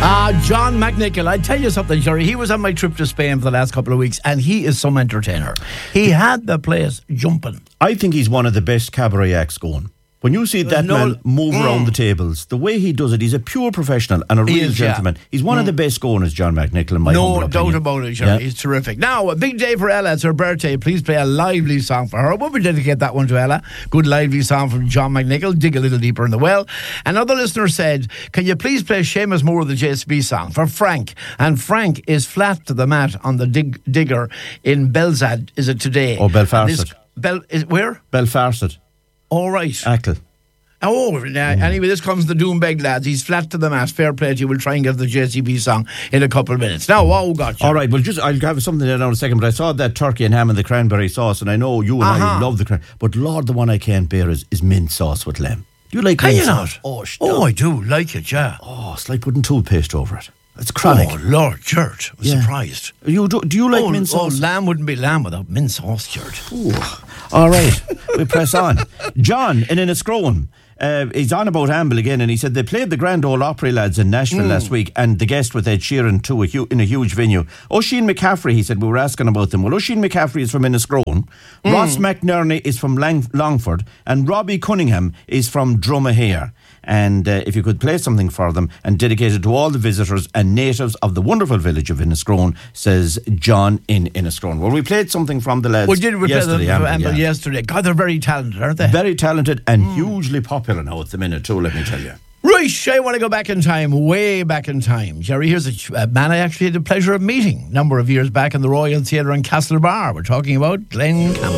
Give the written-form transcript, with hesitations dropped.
John McNichol. I tell you something, Jerry. He was on my trip to Spain for the last couple of weeks, and he is some entertainer. He had the place jumping. I think he's one of the best cabaret acts going. When you see that man move around the tables, the way he does it, he's a pure professional and a real gentleman. Yeah. He's one of the best going, as John McNichol, in my humble opinion. No doubt about it, Jerry. Yeah. He's terrific. Now, a big day for Ella. It's her birthday. Please play a lively song for her. We'll dedicate that one to Ella. Good lively song from John McNichol. Dig a little deeper in the well. Another listener said, can you please play Seamus Moore, the JSB song, for Frank? And Frank is flat to the mat on the digger in Belzad. Is it today? Oh, Belfast. Where? Belfast. All right. Ackle. Anyway, this comes the Doombeg lads. He's flat to the mat. Fair play to you. We'll try and get the JCB song in a couple of minutes. Now, what got you? All right, well, I'll have something there now in a second, but I saw that turkey and ham and the cranberry sauce, and I know you and I love the cranberry, but Lord, the one I can't bear is mint sauce with lamb. Do you like mint sauce? Oh, I do like it, yeah. Oh, it's like putting toothpaste over it. It's chronic. Oh, Lord, Gert. I'm surprised. Do you like mint sauce? Oh, lamb wouldn't be lamb without mint sauce, Gert. All right, we press on. John in Enniscrone. He's on about Amble again, and he said they played the Grand Ole Opry lads in Nashville last week, and the guest with Ed Sheeran too in a huge venue. Oisin McCaffrey, he said, we were asking about them. Well, Oisin McCaffrey is from Enniscrone, Ross McNerney is from Longford, and Robbie Cunningham is from Dromahare. And if you could play something for them and dedicate it to all the visitors and natives of the wonderful village of Enniscrone, says John in Enniscrone. Well, we played something from the lads yesterday. God, they're very talented, aren't they? Very talented and hugely popular now at the minute too, let me tell you. Right, I want to go back in time, way back in time. Jerry, here's a man I actually had the pleasure of meeting a number of years back in the Royal Theatre in Castlebar. We're talking about Glenn Campbell.